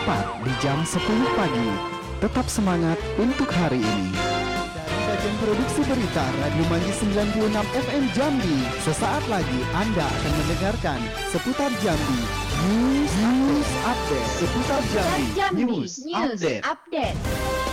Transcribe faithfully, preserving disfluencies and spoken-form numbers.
tepat di jam sepuluh pagi. Tetap semangat untuk hari ini. Dari bagian produksi berita Radio Manji sembilan puluh enam F M Jambi, sesaat lagi Anda akan mendengarkan seputar Jambi News, News Update. Seputar Jambi, Jambi News, News Update. Update.